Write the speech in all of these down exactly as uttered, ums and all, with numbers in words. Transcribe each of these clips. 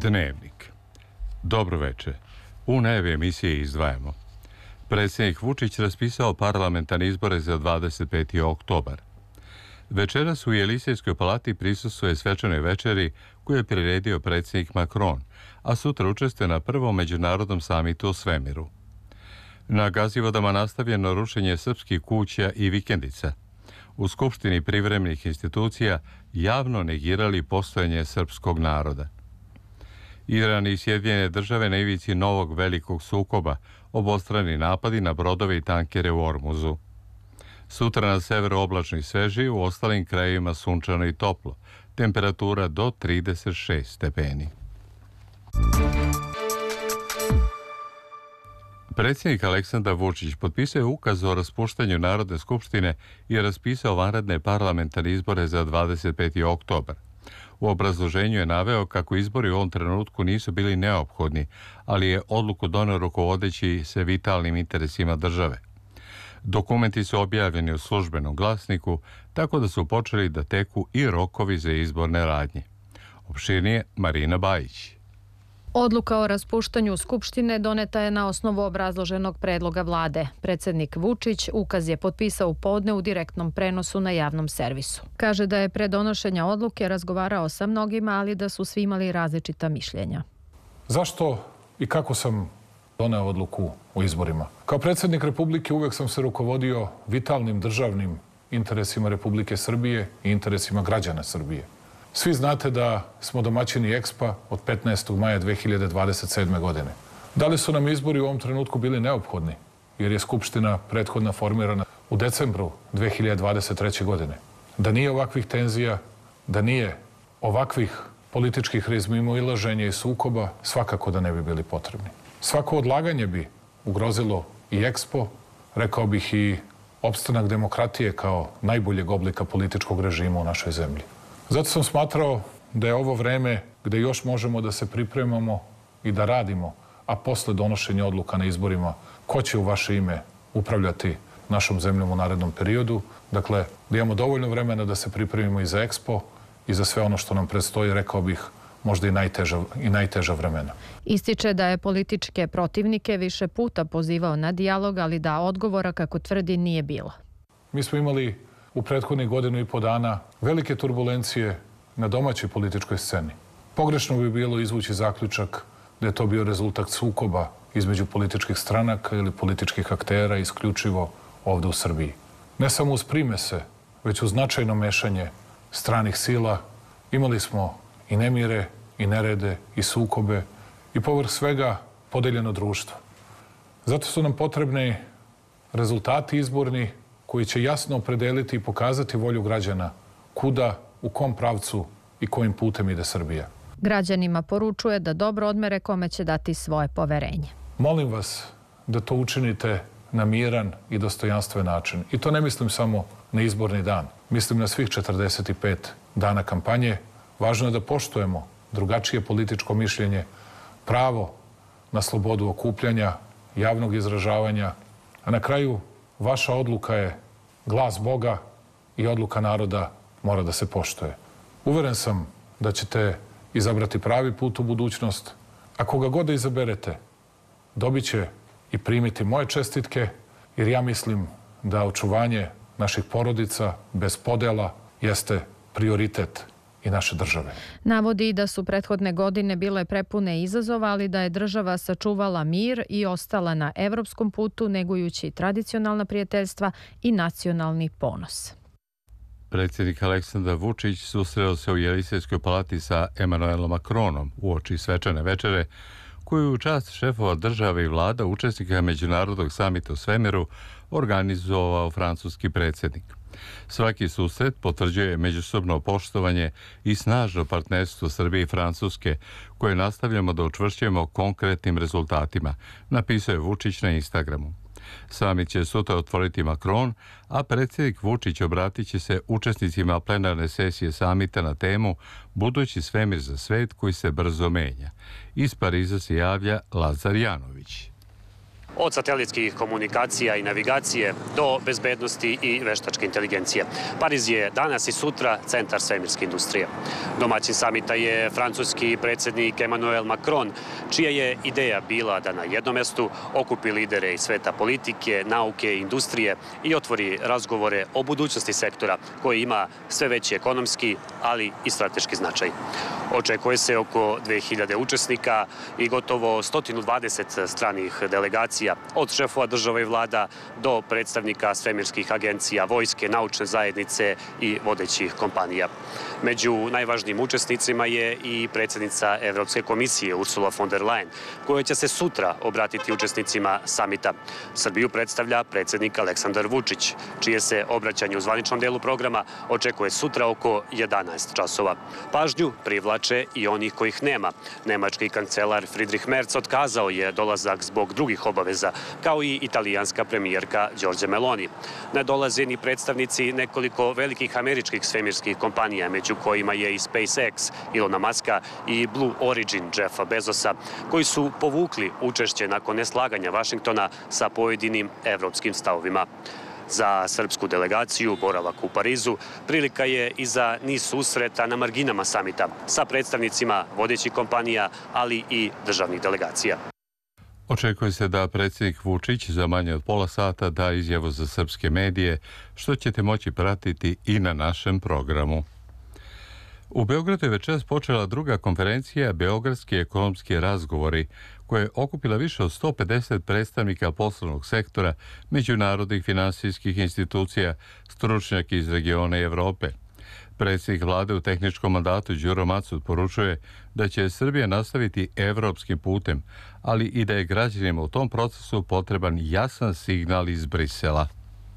Dnevnik. Dobro veče. U najavi emisije izdvajamo. Predsjednik Vučić raspisao parlamentarne izbore za dvadeset peti oktobar. Večeras u Jelisejskoj palati prisustvuje svečanoj večeri koju je priredio predsjednik Macron, a sutra učestvuje na prvom međunarodnom samitu o svemiru. Na Gazivodama nastavljeno rušenje srpskih kuća i vikendica. U Skupštini privremenih institucija javno negirali postojanje srpskog naroda. Iran i Sjedinjene države na ivici novog velikog sukoba, obostrani napadi na brodove i tankere u Ormuzu. Sutra na severu oblačno i sveži, u ostalim krajevima sunčano i toplo. Temperatura do trideset šest stepeni. Predsjednik Aleksandar Vučić potpisao je ukaz o raspuštanju Narodne skupštine i raspisao vanredne parlamentarne izbore za dvadeset peti oktobar. U obrazloženju je naveo kako izbori u ovom trenutku nisu bili neophodni, ali je odluku doneo rukovodeći se vitalnim interesima države. Dokumenti su objavljeni u službenom glasniku, tako da su počeli da teku i rokovi za izborne radnje. Opširnije Marina Bajić. Odluka o raspuštanju Skupštine doneta je na osnovu obrazloženog predloga vlade. Predsjednik Vučić ukaz je potpisao u podne u direktnom prenosu na javnom servisu. Kaže da je pre donošenja odluke razgovarao sa mnogima, ali da su svi imali različita mišljenja. Zašto i kako sam doneo odluku o izborima? Kao predsjednik Republike uvek sam se rukovodio vitalnim državnim interesima Republike Srbije i interesima građana Srbije. Svi znate da smo domaćini Ekspa od petnaestog maja dve hiljade dvadeset sedme. godine. Da li su nam izbori u ovom trenutku bili neophodni, jer je Skupština prethodna formirana u decembru dve hiljade dvadeset treće. godine? Da nije ovakvih tenzija, da nije ovakvih političkih razmimoilaženja i sukoba, svakako da ne bi bili potrebni. Svako odlaganje bi ugrozilo i Ekspo, rekao bih i opstanak demokratije kao najboljeg oblika političkog režima u našoj zemlji. Zato sam smatrao da je ovo vreme gde još možemo da se pripremamo i da radimo, a posle donošenja odluka na izborima ko će u vaše ime upravljati našom zemljom u narednom periodu. Dakle, da imamo dovoljno vremena da se pripremimo i za Ekspo i za sve ono što nam predstoji, rekao bih, možda i najteža, i najteža vremena. Ističe da je političke protivnike više puta pozivao na dijalog, ali da odgovora, kako tvrdi, nije bilo. Mi smo imali u prethodnih godinu i po dana velike turbulencije na domaćoj političkoj sceni. Pogrešno bi bilo izvući zaključak da je to bio rezultat sukoba između političkih stranaka ili političkih aktera isključivo ovde u Srbiji. Ne samo uz primese, već uz značajno mešanje stranih sila imali smo i nemire, i nerede, i sukobe, i povrh svega podeljeno društvo. Zato su nam potrebni rezultati izborni koji će jasno opredeliti i pokazati volju građana kuda, u kom pravcu i kojim putem ide Srbija. Građanima poručuje da dobro odmere kome će dati svoje poverenje. Molim vas da to učinite na miran i dostojanstven način. I to ne mislim samo na izborni dan. Mislim na svih četrdeset pet dana kampanje. Važno je da poštujemo drugačije političko mišljenje, pravo na slobodu okupljanja, javnog izražavanja, a na kraju vaša odluka je glas Boga i odluka naroda mora da se poštuje. Uveren sam da ćete izabrati pravi put u budućnost, a koga god da izaberete, dobit će i primiti moje čestitke, jer ja mislim da očuvanje naših porodica bez podela jeste prioritet i naše države. Navodi da su prethodne godine bile prepune izazova, ali da je država sačuvala mir i ostala na evropskom putu, negujući tradicionalna prijateljstva i nacionalni ponos. Predsjednik Aleksandar Vučić susreo se u Jelisejskoj palati sa Emmanuelom Macronom uoči svečane večere, koju u čast šefova države i vlada učesnika Međunarodnog samita o svemiru organizovao francuski predsjednik. Svaki susret potvrđuje međusobno poštovanje i snažno partnerstvo Srbije i Francuske, koje nastavljamo da učvršćujemo konkretnim rezultatima, napisao je Vučić na Instagramu. Samit će sutra otvoriti Macron, a predsjednik Vučić obratit će se učesnicima plenarne sesije samita na temu Budući svemir za svet koji se brzo menja. Iz Pariza se javlja Lazar Janović. od satelitskih komunikacija i navigacije do bezbednosti i veštačke inteligencije. Pariz je danas i sutra centar svemirske industrije. Domaćin samita je francuski predsjednik Emmanuel Macron, čija je ideja bila da na jednom mestu okupi lidere iz sveta politike, nauke i industrije i otvori razgovore o budućnosti sektora koji ima sve veći ekonomski, ali i strateški značaj. Očekuje se oko dve hiljade učesnika i gotovo sto dvadeset stranih delegacija, od šefova država i vlada do predstavnika svemirskih agencija, vojske, naučne zajednice i vodećih kompanija. Među najvažnijim učesnicima je i predsjednica Evropske komisije Ursula von der Leyen, koja će se sutra obratiti učesnicima samita. Srbiju predstavlja predsjednik Aleksandar Vučić, čije se obraćanje u zvaničnom delu programa očekuje sutra oko jedanaest časova. Pažnju privlače i onih kojih nema. Nemački kancelar Friedrich Merz otkazao je dolazak zbog drugih obaveza, kao i italijanska premijerka Giorgia Meloni. Ne dolaze ni predstavnici nekoliko velikih američkih svemirskih kompanija, među kojima je i SpaceX, Ilona Muska i Blue Origin Jeffa Bezosa, koji su povukli učešće nakon neslaganja Vašingtona sa pojedinim evropskim stavovima. Za srpsku delegaciju boravak u Parizu prilika je i za niz susreta na marginama samita sa predstavnicima vodećih kompanija, ali i državnih delegacija. Očekuje se da predsjednik Vučić za manje od pola sata da izjavu za srpske medije, što ćete moći pratiti i na našem programu. U Beogradu je večeras počela druga konferencija Beogradski ekonomski razgovori, koja je okupila više od sto pedeset predstavnika poslovnog sektora, međunarodnih finansijskih institucija, stručnjaka iz regiona i Evrope. Predsjednik vlade u tehničkom mandatu Đuro Macud poručuje da će Srbija nastaviti evropskim putem, ali i da je građanima u tom procesu potreban jasan signal iz Brisela.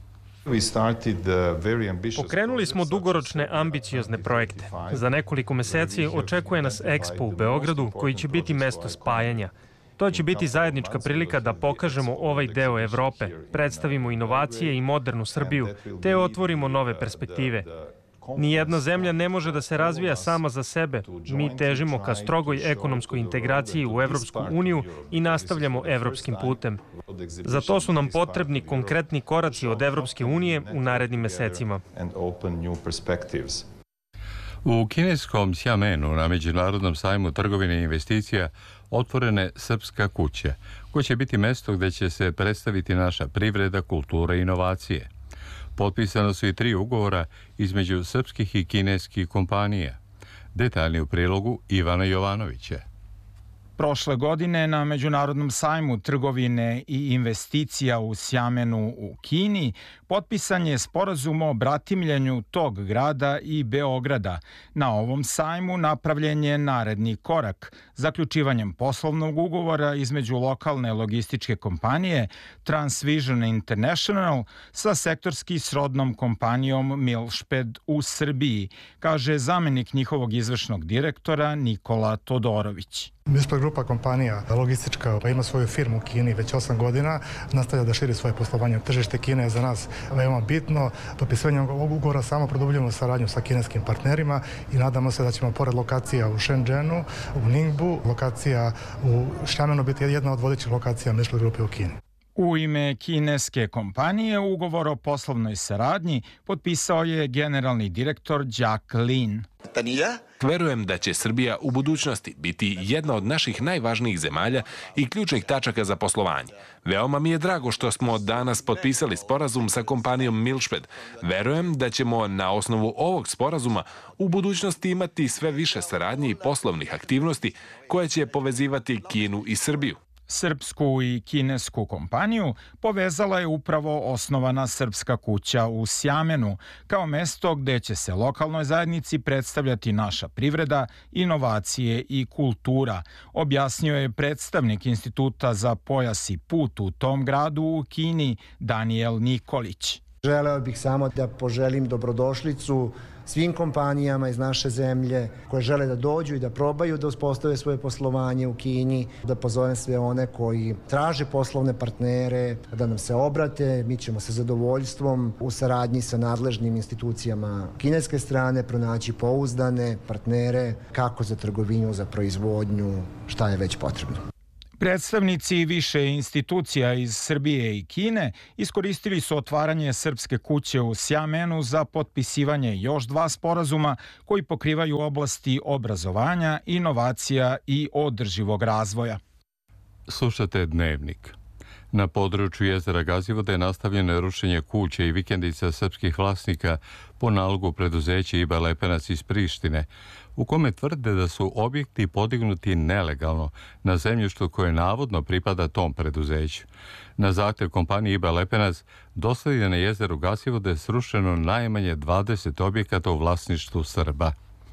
Pokrenuli smo dugoročne ambiciozne projekte. Za nekoliko meseci očekuje nas Expo u Beogradu, koji će biti mesto spajanja. To će biti zajednička prilika da pokažemo ovaj deo Evrope, predstavimo inovacije i modernu Srbiju, te otvorimo nove perspektive. Nijedna zemlja ne može da se razvija sama za sebe. Mi težimo ka strogoj ekonomskoj integraciji u Evropsku uniju i nastavljamo evropskim putem. Za to su nam potrebni konkretni koraci od Evropske unije u narednim mesecima. U kineskom Xiamenu na Međunarodnom sajmu trgovine i investicija otvorena je Srpska kuća, koja će biti mesto gdje će se predstaviti naša privreda, kultura i inovacije. Potpisano su i tri ugovora između srpskih i kineskih kompanija. Detaljni u prilogu Ivana Jovanovića. Prošle godine na Međunarodnom sajmu trgovine i investicija u Xiamenu u Kini potpisan je sporazum o bratimljenju tog grada i Beograda. Na ovom sajmu napravljen je naredni korak, zaključivanjem poslovnog ugovora između lokalne logističke kompanije Transvision International sa sektorski srodnom kompanijom Milšped u Srbiji, kaže zamenik njihovog izvršnog direktora Nikola Todorović. Milšped grupa kompanija logistička ima svoju firmu u Kini već osam godina, nastavlja da širi svoje poslovanje. Tržište Kine je za nas veoma bitno. Potpisivanjem ovog ugovora samo produbljujemo saradnju sa kineskim partnerima i nadamo se da ćemo pored lokacija u Shenzhenu, u Ningbu, lokacija u Xiamenu biti jedna od vodećih lokacija Milšped grupe u Kini. U ime kineske kompanije ugovor o poslovnoj saradnji potpisao je generalni direktor Jack Lin. Verujem da će Srbija u budućnosti biti jedna od naših najvažnijih zemalja i ključnih tačaka za poslovanje. Veoma mi je drago što smo danas potpisali sporazum sa kompanijom Milšped. Verujem da ćemo na osnovu ovog sporazuma u budućnosti imati sve više saradnje i poslovnih aktivnosti koje će povezivati Kinu i Srbiju. Srpsku i kinesku kompaniju povezala je upravo osnovana Srpska kuća u Xiamenu, kao mesto gde će se lokalnoj zajednici predstavljati naša privreda, inovacije i kultura, objasnio je predstavnik Instituta za pojas i put u tom gradu u Kini, Daniel Nikolić. Želeo bih samo da poželim dobrodošlicu svim kompanijama iz naše zemlje koje žele da dođu i da probaju da uspostave svoje poslovanje u Kini, da pozovem sve one koji traže poslovne partnere, da nam se obrate. Mi ćemo sa zadovoljstvom u saradnji sa nadležnim institucijama kineske strane pronaći pouzdane partnere kako za trgovinu, za proizvodnju, šta je već potrebno. Predstavnici više institucija iz Srbije i Kine iskoristili su otvaranje Srpske kuće u Sjamenu za potpisivanje još dva sporazuma koji pokrivaju oblasti obrazovanja, inovacija i održivog razvoja. Slušate Dnevnik. Na području jezera Gazivode nastavljeno je rušenje kuće i vikendica srpskih vlasnika po nalogu preduzeća I B A Lepenac iz Prištine, u kome tvrde da su objekti podignuti nelegalno na zemljištu koje navodno pripada tom preduzeću. Na zahtev kompanije I B A Lepenac do sada je na jezeru Gazivode srušeno najmanje dvadeset objekata u vlasništvu Srba.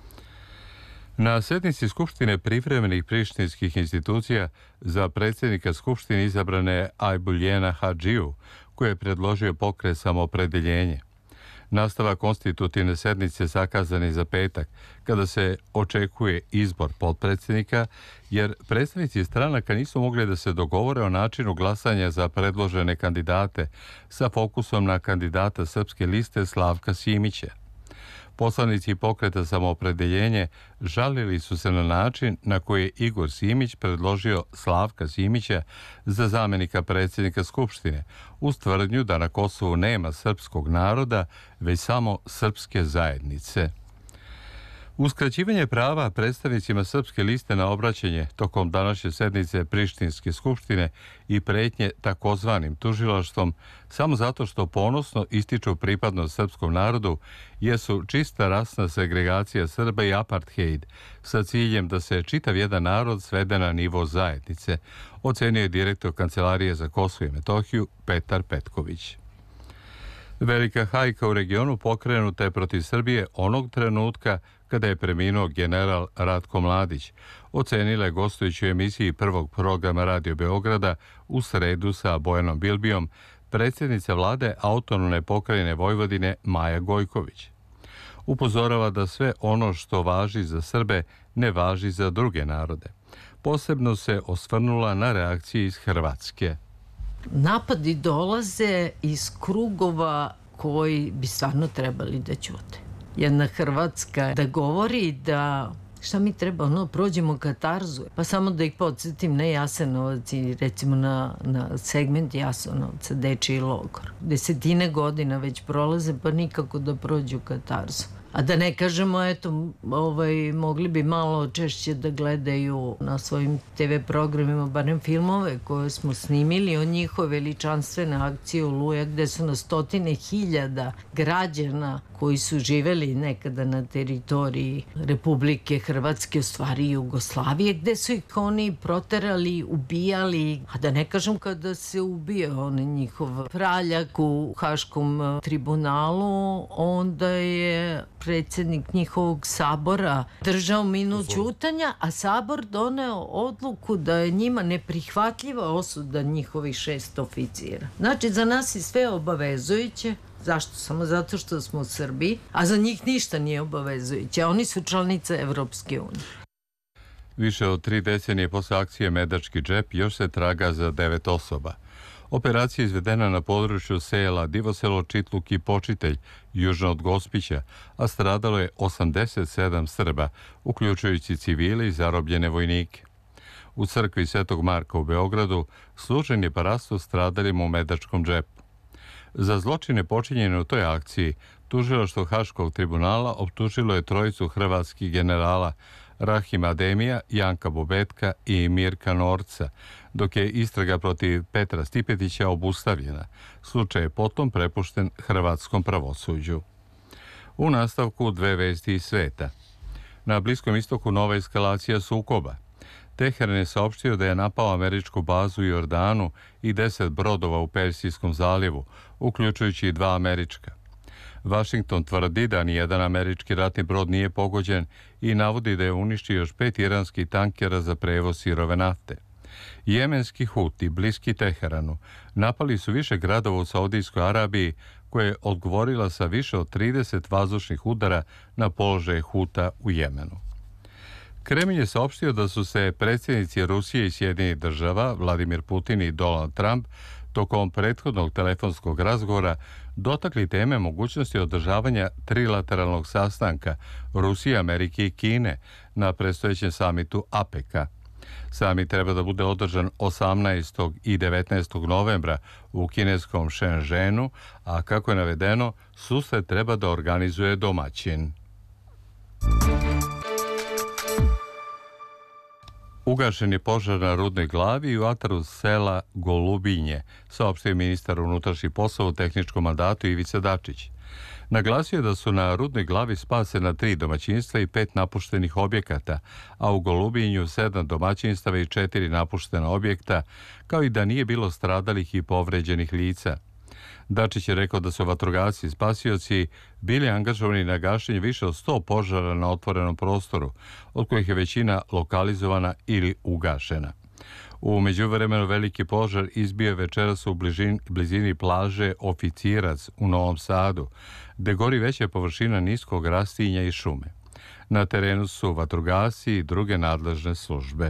Na sednici Skupštine privremenih prištinskih institucija za predsjednika Skupštine izabrane Ajbuljena Hadžiju, koji je predložio pokret Samoopredeljenje. Nastavak konstitutivne sednice zakazan je za petak, kada se očekuje izbor potpredsjednika, jer predstavnici stranaka nisu mogli da se dogovore o načinu glasanja za predložene kandidate sa fokusom na kandidata Srpske liste Slavka Simića. Poslanici pokreta Samoopredeljenje žalili su se na način na koji je Igor Simić predložio Slavka Simića za zamenika predsjednika Skupštine, uz tvrdnju da na Kosovu nema srpskog naroda, već samo srpske zajednice. Uskraćivanje prava predstavnicima Srpske liste na obraćanje tokom današnje sednice Prištinske skupštine i pretnje takozvanim tužilaštvom samo zato što ponosno ističu pripadnost srpskom narodu jesu čista rasna segregacija Srba i apartheid sa ciljem da se čitav jedan narod svede na nivo zajednice, ocenio je direktor Kancelarije za Kosovo i Metohiju Petar Petković. Velika hajka u regionu pokrenuta je protiv Srbije onog trenutka kada je preminuo general Ratko Mladić, ocenila je gostujući u emisiji prvog programa Radio Beograda u sredu sa Bojanom Bilbijom predsjednica vlade autonomne pokrajine Vojvodine Maja Gojković. Upozorava da sve ono što važi za Srbe ne važi za druge narode. Posebno se osvrnula na reakcije iz Hrvatske. Napadi dolaze iz krugova koji bi stvarno trebali da ćute. Jedna Hrvatska da govori da šta mi treba, ono, prođemo katarzu. Pa samo da ih podsjetim na Jasenovac i recimo na, na segment Jasenovca, dečiji logor. Desetine godina već prolaze, pa nikako da prođu katarzu. A da ne kažemo, eto, ovaj, mogli bi malo češće da gledaju na svojim te ve programima, barem filmove koje smo snimili o njihove veličanstvene akcije Oluja, gde su na stotine hiljada građana koji su živeli nekada na teritoriji Republike Hrvatske, u stvari Jugoslavije, gde su ih oni proterali, ubijali, a da ne kažem kada se ubio on njihov praljak u Haškom tribunalu, onda je predsjednik njihovog sabora držao minut ćutanja, a sabor doneo odluku da je njima neprihvatljiva osuda njihovih šest oficira. Znači, za nas je sve obavezujuće. Zašto? Samo zato što smo u Srbiji, a za njih ništa nije obavezujuće. Oni su članice Evropske unije. Više od tri decenije posle akcije Medački džep još se traga za devet osoba. Operacija je izvedena na području sela Divoselo, Čitluk i Počitelj, južno od Gospića, a stradalo je osamdeset sedam Srba, uključujući civile i zarobljene vojnike. U crkvi Svetog Marka u Beogradu služen je parastu stradalima u Medačkom džepu. Za zločine počinjene u toj akciji tužilaštvo Haškog tribunala optužilo je trojicu hrvatskih generala Rahima Ademija, Janka Bobetka i Mirka Norca, dok je istraga protiv Petra Stipetića obustavljena. Slučaj je potom prepušten hrvatskom pravosuđu. U nastavku dve vesti iz sveta. Na Bliskom istoku nova eskalacija sukoba. Teheran je saopštio da je napao američku bazu u Jordanu i deset brodova u Persijskom zalivu, uključujući i dva američka. Vašington tvrdi da nijedan američki ratni brod nije pogođen i navodi da je uništio još pet iranskih tankera za prevoz sirove nafte. Jemenski Huti, bliski Teheranu, napali su više gradova u Saudijskoj Arabiji, koje je odgovorila sa više od trideset vazdušnih udara na položaje Huta u Jemenu. Kremlj je saopštio da su se predsjednici Rusije i Sjedinjenih država, Vladimir Putin i Donald Trump, tokom prethodnog telefonskog razgovora dotakli teme mogućnosti održavanja trilateralnog sastanka Rusije, Amerike i Kine na predstojećem samitu A P E C-a. Samit treba da bude održan osamnaestog i devetnaestog novembra u kineskom Shenzhenu, a kako je navedeno, susret treba da organizuje domaćin. Ugašen je požar na Rudnoj Glavi i u ataru sela Golubinje, saopštio ministar unutrašnjih poslova u tehničkom mandatu Ivica Dačić. Naglasio je da su na Rudnoj Glavi spasena tri domaćinstva i pet napuštenih objekata, a u Golubinju sedam domaćinstava i četiri napuštena objekta, kao i da nije bilo stradalih i povređenih lica. Dačić je rekao da su vatrogasci i spasioci bili angažovani na gašenje više od sto požara na otvorenom prostoru, od kojih je većina lokalizovana ili ugašena. U međuvremenu veliki požar izbio je večeras u bližini, blizini plaže Oficirac u Novom Sadu, gde gori veća površina niskog rastinja i šume. Na terenu su vatrogasci i druge nadležne službe.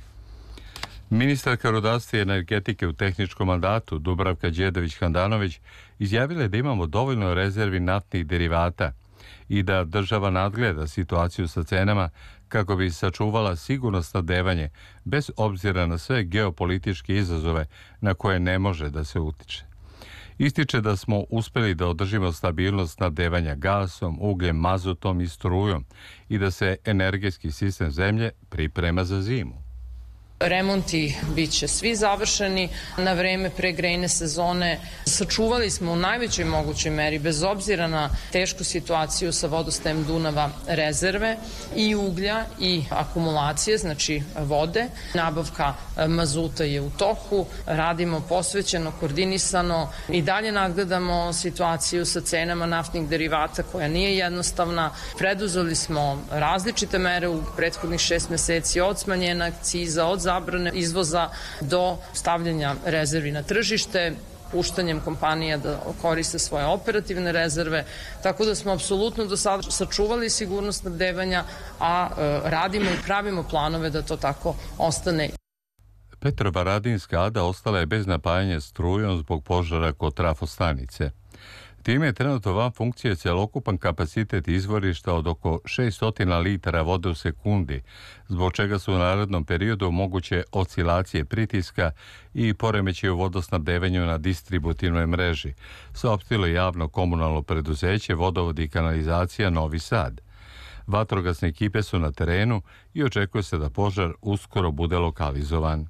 Ministarka rudarstva i energetike u tehničkom mandatu Dubravka Đedović-Handanović izjavila je da imamo dovoljno rezervi naftnih derivata i da država nadgleda situaciju sa cenama kako bi sačuvala sigurno snabdevanje bez obzira na sve geopolitičke izazove na koje ne može da se utiče. Ističe da smo uspeli da održimo stabilnost snabdevanja gasom, ugljem, mazutom i strujom i da se energetski sistem zemlje priprema za zimu. Remonti bit će svi završeni na vreme pre grejne sezone. Sačuvali smo u najvećoj mogućoj meri, bez obzira na tešku situaciju sa vodostajem Dunava, rezerve i uglja i akumulacije, znači vode. Nabavka mazuta je u toku, radimo posvećeno, koordinisano i dalje nadgledamo situaciju sa cenama naftnih derivata koja nije jednostavna. Preduzeli smo različite mere u prethodnih šest meseci, od smanjenja akciza, od zabrane izvoza do stavljanja rezervi na tržište, puštanjem kompanija da koriste svoje operativne rezerve, tako da smo apsolutno do sada sačuvali sigurnost snabdevanja, a e, radimo i pravimo planove da to tako ostane. Petrovaradinska Ada ostala je bez napajanja strujom zbog požara kod trafostanice. Time je trenutno van funkcije celokupan kapacitet izvorišta od oko šessto litara vode u sekundi, zbog čega su u narednom periodu moguće oscilacije pritiska i poremećaji u vodosnabdevanju na distributivnoj mreži, saopštilo javno komunalno preduzeće Vodovod i kanalizacija Novi Sad. Vatrogasne ekipe su na terenu i očekuje se da požar uskoro bude lokalizovan.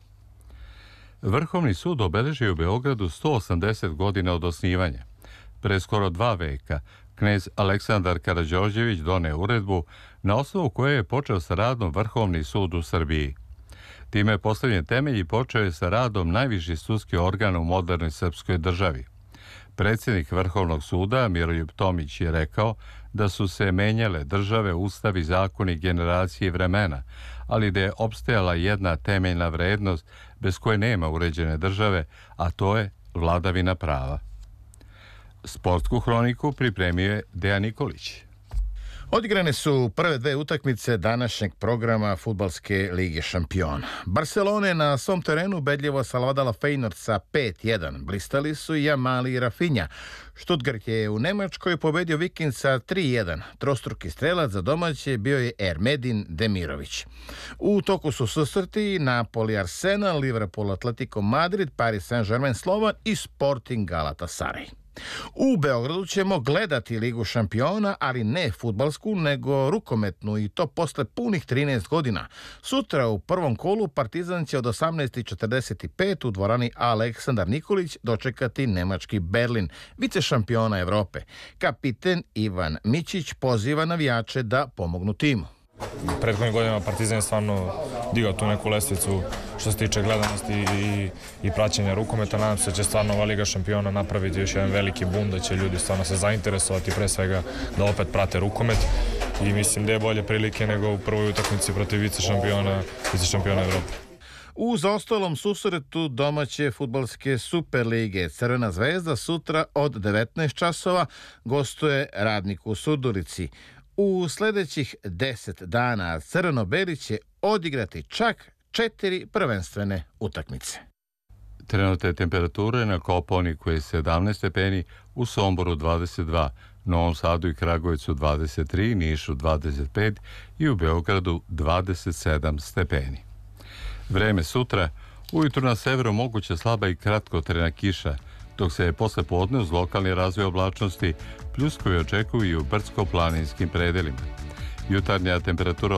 Vrhovni sud obeležio u Beogradu sto osamdeset godina od osnivanja. Pre skoro dva veka, knez Aleksandar Karađorđević doneo uredbu na osnovu koje je počeo sa radom Vrhovni sud u Srbiji. Time je postavljen temelj i počeo je sa radom najviši sudski organ u modernoj srpskoj državi. Predsjednik Vrhovnog suda Miroljub Tomić je rekao da su se menjale države, ustavi, zakoni, generacije i vremena, ali da je opstajala jedna temeljna vrednost bez koje nema uređene države, a to je vladavina prava. Sportsku hroniku pripremio je Dejan Nikolić. Odigrane su prve dve utakmice današnjeg programa Fudbalske lige šampiona. Barcelona je na svom terenu ubedljivo savladala Feyenoord sa pet jedan. Blistali su i Jamali i Rafinha. Stuttgart je u Nemačkoj pobedio Viking sa tri jedan. Trostruki strelac za domaće bio je Ermedin Demirović. U toku su susreti Napoli Arsenal, Liverpool Atletico Madrid, Paris Saint-Germain Slovan i Sporting Galatasaray. U Beogradu ćemo gledati Ligu šampiona, ali ne fudbalsku, nego rukometnu, i to posle punih trinaest godina. Sutra u prvom kolu Partizan će od osamnaest četrdeset pet u dvorani Aleksandar Nikolić dočekati nemački Berlin, vice šampiona Evrope. Kapiten Ivan Mićić poziva navijače da pomognu timu. Prethodnih godina Partizan je stvarno digao tu neku lestvicu što se tiče gledanosti i, i praćenja rukometa. Nadam se da će stvarno ova Liga šampiona napraviti još jedan veliki bum, da će ljudi stvarno se zainteresovati pre svega da opet prate rukomet, i mislim da je bolje prilike nego u prvoj utakmici protiv vice šampiona, vice šampiona Evrope. U zaostalom susretu domaće fudbalske Superlige Crvena zvezda sutra od devetnaest časova gostuje Radnik u Surdulici. U sljedećih deset dana crveno-beli će odigrati čak četiri prvenstvene utakmice. Trenutne temperature na Kopaoniku je sedamnaest stepeni, u Somboru dvadeset dva, Novom Sadu i Kragujevcu dvadeset tri, Nišu dvadeset pet i u Beogradu dvadeset sedam stepeni. Vreme sutra, ujutru na severu moguće slaba i kratkotrajna kiša, dok se posle podne uz lokalni razvoj oblačnosti pljuskovi očekuju i u brdsko-planinskim predelima. Jutarnja temperatura